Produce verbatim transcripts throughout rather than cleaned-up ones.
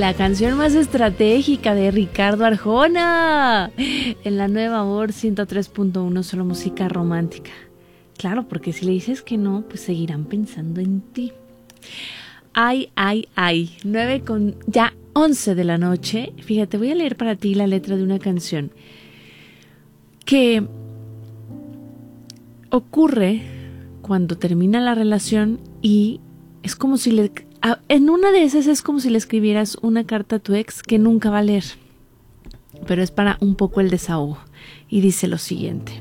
la canción más estratégica de Ricardo Arjona. En la nueva Amor ciento tres punto uno, solo música romántica. Claro, porque si le dices que no, pues seguirán pensando en ti. Ay, ay, ay. nueve con ya once de la noche. Fíjate, voy a leer para ti la letra de una canción que ocurre cuando termina la relación y es como si le... En una de esas es como si le escribieras una carta a tu ex que nunca va a leer, pero es para un poco el desahogo. Y dice lo siguiente: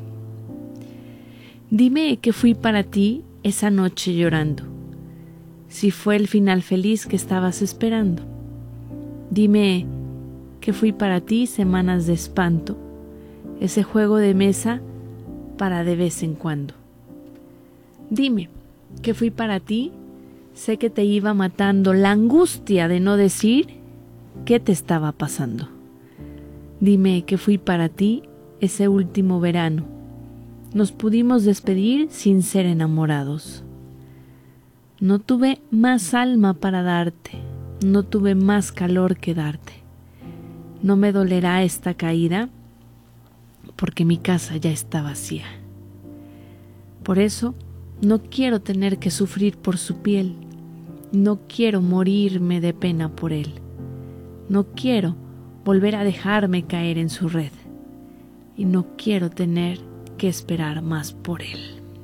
dime que fui para ti esa noche llorando, si fue el final feliz que estabas esperando. Dime que fui para ti semanas de espanto, ese juego de mesa para de vez en cuando. Dime que fui para ti. Sé que te iba matando la angustia de no decir qué te estaba pasando. Dime que fui para ti ese último verano. Nos pudimos despedir sin ser enamorados. No tuve más alma para darte, no tuve más calor que darte. No me dolerá esta caída porque mi casa ya está vacía. Por eso no quiero tener que sufrir por su piel. No quiero morirme de pena por él. No quiero volver a dejarme caer en su red. Y no quiero tener que esperar más por él.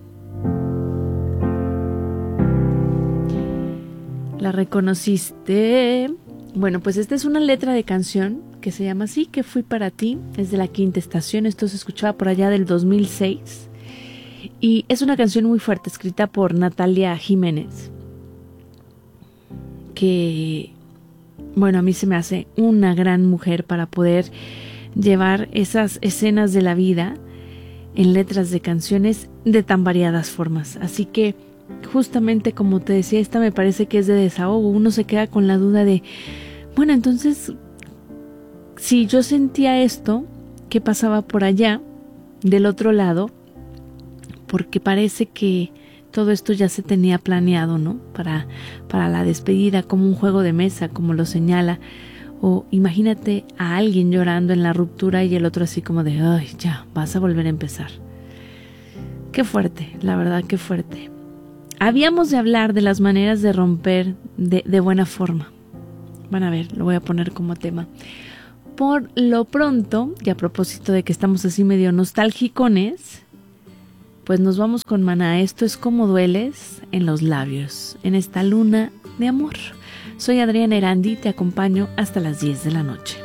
¿La reconociste? Bueno, pues esta es una letra de canción que se llama así, que fui para ti. Es de La Quinta Estación. Esto se escuchaba por allá del dos mil seis. Y es una canción muy fuerte, escrita por Natalia Jiménez, que, bueno, a mí se me hace una gran mujer para poder llevar esas escenas de la vida en letras de canciones de tan variadas formas. Así que, justamente como te decía, esta me parece que es de desahogo. Uno se queda con la duda de, bueno, entonces, si yo sentía esto, ¿qué pasaba por allá, del otro lado? Porque parece que todo esto ya se tenía planeado, ¿no? Para, para la despedida, como un juego de mesa, como lo señala. O imagínate a alguien llorando en la ruptura y el otro así como de, ay, ya, vas a volver a empezar. Qué fuerte, la verdad, qué fuerte. Habíamos de hablar de las maneras de romper de, de buena forma. Van a ver, lo voy a poner como tema. Por lo pronto, y a propósito de que estamos así medio nostálgicones, pues nos vamos con Maná. Esto es Como dueles en los labios, en esta luna de amor. Soy Adriana Erandi, te acompaño hasta las diez de la noche.